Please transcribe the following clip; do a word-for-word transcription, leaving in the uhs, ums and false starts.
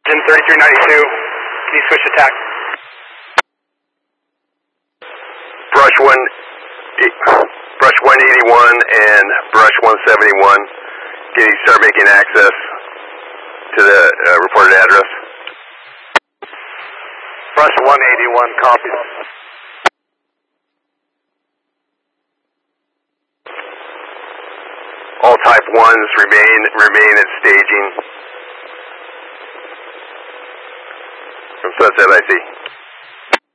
thirty-three ninety-two, can you switch attack? Brush one, brush one eighty-one and brush one seventy-one. Can you start making access to the uh, reported address? Brush one eighty-one, copy. All type ones remain remain at staging. From Sunset I C.